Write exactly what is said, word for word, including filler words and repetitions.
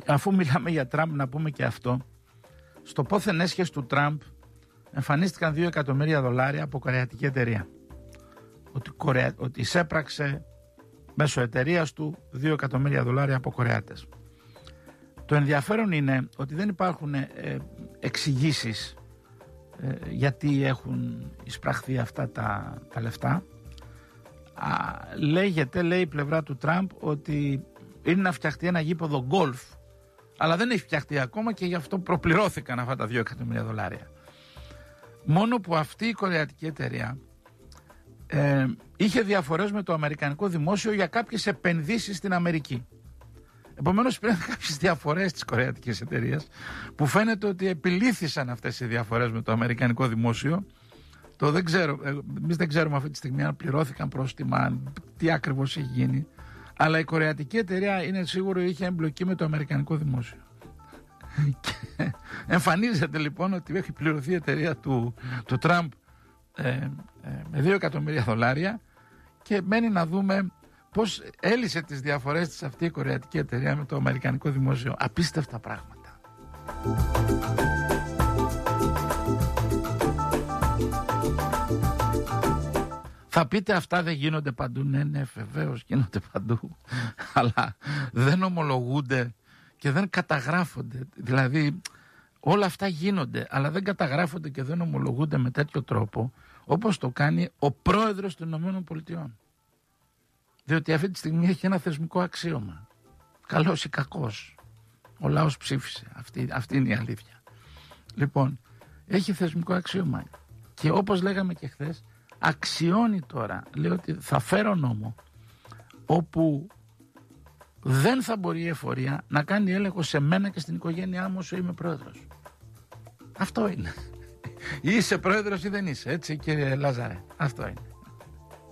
αφού μιλάμε για Τραμπ, να πούμε και αυτό. Στο πόθεν έσχες του Τραμπ εμφανίστηκαν δύο εκατομμύρια δολάρια από κορεατική εταιρεία. Ότι, κορεα... ότι εισέπραξε μέσω εταιρείας του δύο εκατομμύρια δολάρια από Κορεάτες. Το ενδιαφέρον είναι ότι δεν υπάρχουν ε, εξηγήσεις ε, γιατί έχουν εισπραχθεί αυτά τα, τα λεφτά. Α, λέγεται, λέει η πλευρά του Τραμπ, ότι είναι να φτιαχτεί ένα γήπεδο γκολφ, αλλά δεν έχει φτιαχτεί ακόμα και γι' αυτό προπληρώθηκαν αυτά τα δύο εκατομμύρια δολάρια. Μόνο που αυτή η κορεατική εταιρεία ε, είχε διαφορές με το αμερικανικό δημόσιο για κάποιες επενδύσεις στην Αμερική. Επομένως υπήρχαν κάποιες διαφορές της κορεατικής εταιρείας που φαίνεται ότι επιλύθησαν αυτές οι διαφορές με το αμερικανικό δημόσιο. Το δεν ξέρω, εμείς δεν ξέρουμε αυτή τη στιγμή αν πληρώθηκαν πρόστιμα, τι ακριβώς έχει γίνει, αλλά η κορεατική εταιρεία είναι σίγουρο είχε εμπλοκή με το αμερικανικό δημόσιο. Και εμφανίζεται λοιπόν ότι έχει πληρωθεί η εταιρεία του, του Τραμπ ε, ε, με δύο εκατομμύρια δολάρια και μένει να δούμε πώς έλυσε τις διαφορές της αυτή η κορεατική εταιρεία με το αμερικανικό δημόσιο. Απίστευτα πράγματα. Θα πείτε αυτά δεν γίνονται παντού. Ναι, ναι, βεβαίως γίνονται παντού. Αλλά δεν ομολογούνται και δεν καταγράφονται. Δηλαδή όλα αυτά γίνονται, αλλά δεν καταγράφονται και δεν ομολογούνται με τέτοιο τρόπο όπως το κάνει ο πρόεδρος των Ηνωμένων Πολιτειών. Διότι αυτή τη στιγμή έχει ένα θεσμικό αξίωμα. Καλός ή κακός. Ο λαός ψήφισε. Αυτή, αυτή είναι η αλήθεια. Λοιπόν, έχει θεσμικό αξίωμα. Και όπως λέγαμε και χθες, αξιώνει τώρα. Λέει ότι θα φέρω νόμο όπου δεν θα μπορεί η εφορία να κάνει έλεγχο σε μένα και στην οικογένειά μου όσο είμαι πρόεδρος. Αυτό είναι. Είσαι πρόεδρος ή δεν είσαι, έτσι κύριε Λάζαρε. Αυτό είναι.